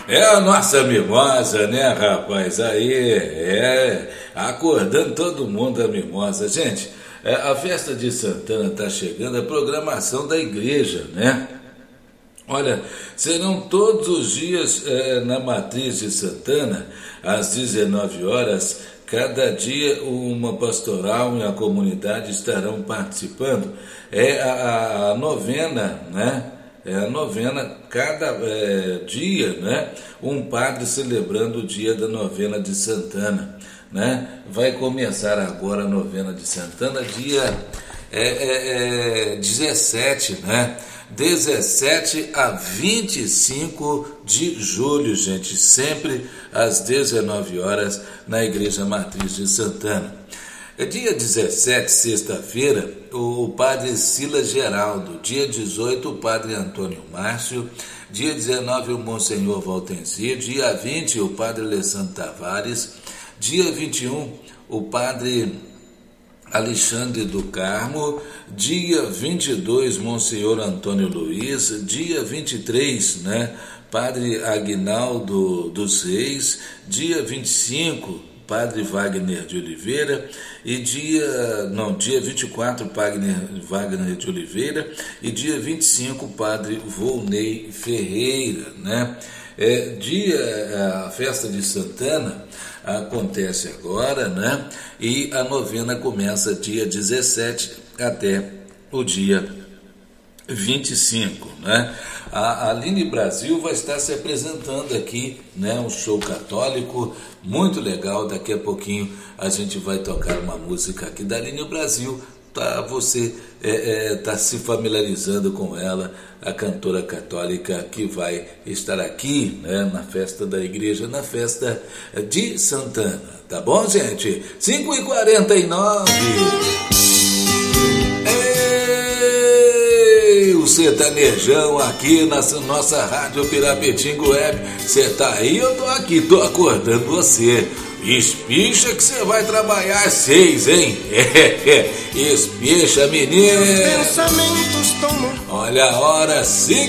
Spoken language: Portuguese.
É a nossa mimosa, né, rapaz? Aí, acordando todo mundo a mimosa. Gente, a festa de Santana está chegando, a programação da igreja, né? Olha, serão todos os dias na Matriz de Santana, às 19 horas, cada dia uma pastoral e a comunidade estarão participando. É a novena, né? É a novena, cada dia, né? Um padre celebrando o dia da novena de Santana, né? Vai começar agora a novena de Santana, dia 17, né? 17 a 25 de julho, gente, sempre às 19 horas na Igreja Matriz de Santana. Dia 17, sexta-feira, o padre Silas Geraldo. Dia 18, o padre Antônio Márcio. Dia 19, o Monsenhor Valtenci. Dia 20, o padre Alessandro Tavares. Dia 21, o padre Alexandre do Carmo. Dia 22, Monsenhor Antônio Luiz. Dia 23, né, padre Aguinaldo dos Reis. Dia 25, padre Wagner de Oliveira, e dia 24, padre Wagner de Oliveira, e dia 25, padre Volney Ferreira, né? A festa de Santana acontece agora, né? E a novena começa dia 17 até o dia 25, né? A Aline Brasil vai estar se apresentando aqui, né? Um show católico muito legal. Daqui a pouquinho a gente vai tocar uma música aqui da Aline Brasil, tá? Você tá se familiarizando com ela, a cantora católica que vai estar aqui, né? Na festa da igreja, na festa de Santana, tá bom, gente? 5h49. O sertanejão aqui na nossa rádio Pirapetinga Web. Você tá aí, eu tô aqui, tô acordando você. Espicha que você vai trabalhar às 6, hein? Espicha, menino. Olha a hora, 5h50.